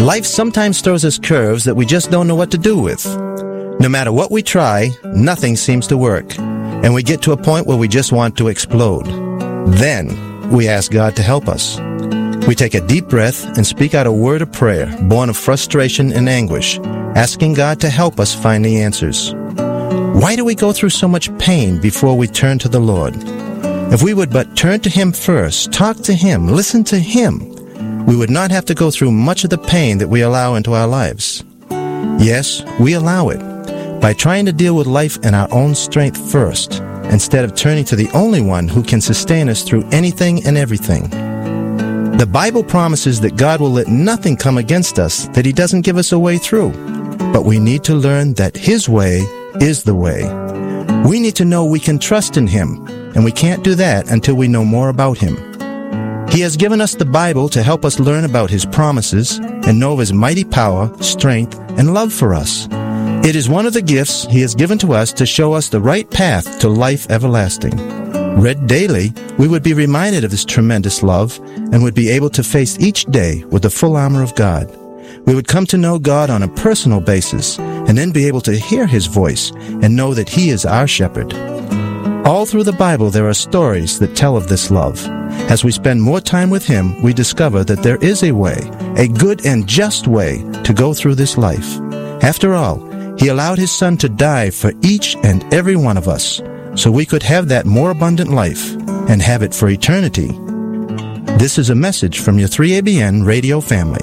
Life sometimes throws us curves that we just don't know what to do with. No matter what we try, nothing seems to work, and we get to a point where we just want to explode. Then, we ask God to help us. We take a deep breath and speak out a word of prayer, born of frustration and anguish, asking God to help us find the answers. Why do we go through so much pain before we turn to the Lord? If we would but turn to Him first, talk to Him, listen to Him, we would not have to go through much of the pain that we allow into our lives. Yes, we allow it by trying to deal with life in our own strength first, instead of turning to the only one who can sustain us through anything and everything. The Bible promises that God will let nothing come against us that He doesn't give us a way through. But we need to learn that His way is the way. We need to know we can trust in Him, and we can't do that until we know more about Him. He has given us the Bible to help us learn about His promises and know of His mighty power, strength, and love for us. It is one of the gifts He has given to us to show us the right path to life everlasting. Read daily, we would be reminded of His tremendous love and would be able to face each day with the full armor of God. We would come to know God on a personal basis and then be able to hear His voice and know that He is our shepherd. All through the Bible there are stories that tell of this love. As we spend more time with Him, we discover that there is a way, a good and just way to go through this life. After all, He allowed His Son to die for each and every one of us, so we could have that more abundant life and have it for eternity. This is a message from your 3ABN radio family.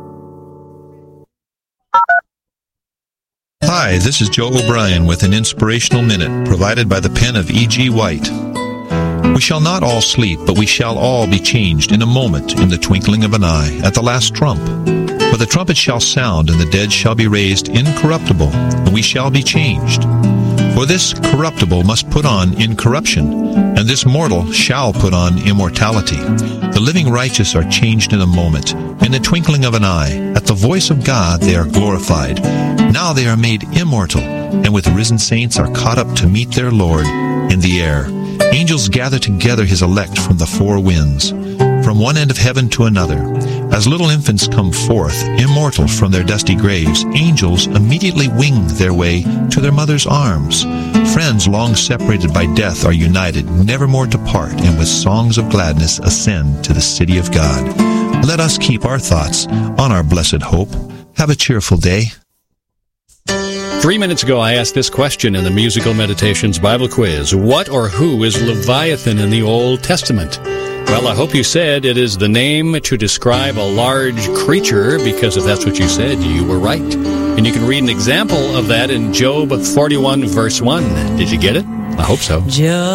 Hi, this is Joe O'Brien with an inspirational minute provided by the pen of E.G. White. We shall not all sleep, but we shall all be changed in a moment, in the twinkling of an eye, at the last trump. For the trumpet shall sound, and the dead shall be raised incorruptible, and we shall be changed. For this corruptible must put on incorruption, and this mortal shall put on immortality. The living righteous are changed in a moment, in the twinkling of an eye. At the voice of God they are glorified. Now they are made immortal, and with risen saints are caught up to meet their Lord in the air. Angels gather together His elect from the four winds, from one end of heaven to another. As little infants come forth, immortal from their dusty graves, angels immediately wing their way to their mother's arms. Friends long separated by death are united, never more to part, and with songs of gladness ascend to the city of God. Let us keep our thoughts on our blessed hope. Have a cheerful day. 3 minutes ago, I asked this question in the Musical Meditations Bible Quiz. What or who is Leviathan in the Old Testament? Well, I hope you said it is the name to describe a large creature, because if that's what you said, you were right. And you can read an example of that in Job 41, verse 1. Did you get it? I hope so.